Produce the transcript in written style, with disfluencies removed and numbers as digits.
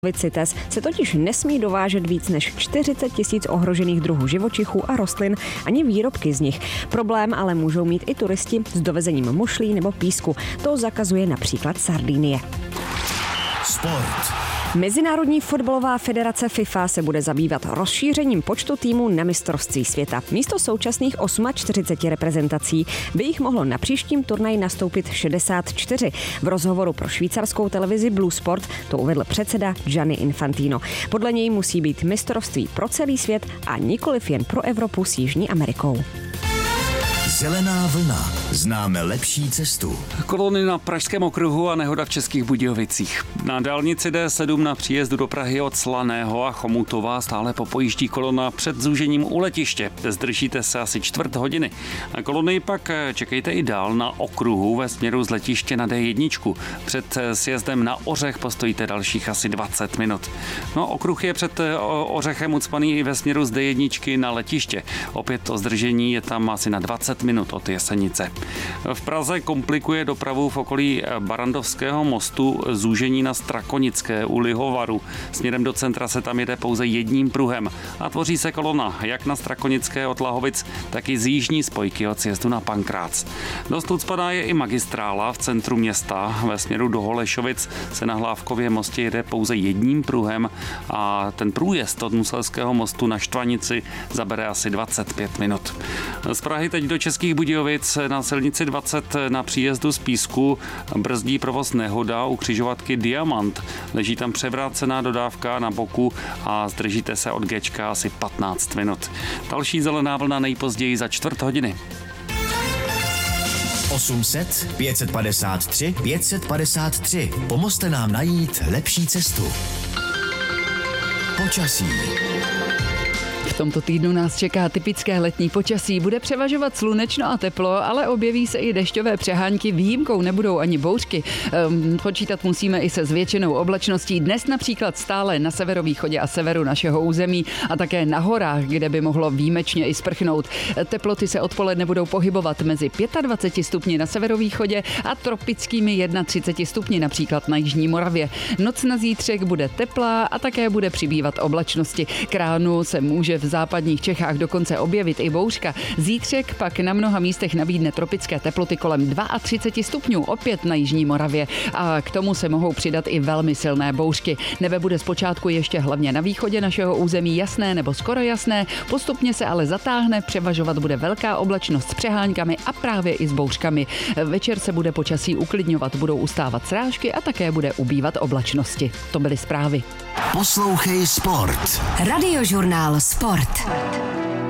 CITES se totiž nesmí dovážet víc než 40 000 ohrožených druhů živočichů a rostlin ani výrobky z nich. Problém ale můžou mít i turisti s dovezením mušlí nebo písku. To zakazuje například Sardinie. Sport. Mezinárodní fotbalová federace FIFA se bude zabývat rozšířením počtu týmů na mistrovství světa. Místo současných 48 reprezentací by jich mohlo na příštím turnaji nastoupit 64. V rozhovoru pro švýcarskou televizi Blue Sport to uvedl předseda Gianni Infantino. Podle něj musí být mistrovství pro celý svět a nikoliv jen pro Evropu s Jižní Amerikou. Zelená vlna. Známe lepší cestu. Kolony na Pražském okruhu a nehoda v Českých Budějovicích. Na dálnici D7 na příjezdu do Prahy od Slaného a Chomutova stále popojíždí kolona před zúžením u letiště. Zdržíte se asi čtvrt hodiny. Na kolony pak čekejte i dál na okruhu ve směru z letiště na D1. Před sjezdem na Ořech postojíte dalších asi 20 minut. No, okruh je před Ořechem ucpaný i ve směru z D1 na letiště. Opět to zdržení je tam asi na 20 minut od Jesenice. V Praze komplikuje dopravu v okolí Barandovského mostu zúžení na Strakonické u Lihovaru. Směrem do centra se tam jede pouze jedním pruhem a tvoří se kolona jak na Strakonické od Lahovic, tak i z jižní spojky od sjezdu na Pankrác. Dost ucpaná je i magistrála v centru města. Ve směru do Holešovic se na Hlávkově mostě jede pouze jedním pruhem a ten průjezd od Nuselského mostu na Štvanici zabere asi 25 minut. Z Prahy teď do Českých Budějovic na silnici 20 na příjezdu z Písku brzdí provoz nehoda u křižovatky Diamant. Leží tam převrácená dodávka na boku a zdržíte se od Gčka asi 15 minut. Další zelená vlna nejpozději za čtvrt hodiny. 800 553 553. Pomozte nám najít lepší cestu. Počasí. V tomto týdnu nás čeká typické letní počasí. Bude převažovat slunečno a teplo, ale objeví se i dešťové přehánky. Výjimkou nebudou ani bouřky. Počítat musíme i se zvětšenou oblačností. Dnes například stále na severovýchodě a severu našeho území a také na horách, kde by mohlo výjimečně i sprchnout. Teploty se odpoledne budou pohybovat mezi 25 stupni na severovýchodě a tropickými 31 stupni například na jižní Moravě. Noc na zítřek bude teplá a také bude přibývat oblačnosti. K ránu se může v západních Čechách dokonce objevit i bouřka. Zítřek pak na mnoha místech nabídne tropické teploty kolem 32 stupňů, opět na jižní Moravě. A k tomu se mohou přidat i velmi silné bouřky. Nebe bude zpočátku ještě hlavně na východě našeho území jasné nebo skoro jasné, postupně se ale zatáhne, převažovat bude velká oblačnost s přeháňkami a právě i s bouřkami. Večer se bude počasí uklidňovat, budou ustávat srážky a také bude ubývat oblačnosti. To byly zprávy. Poslouchej Sport. Radiožurnál Sport.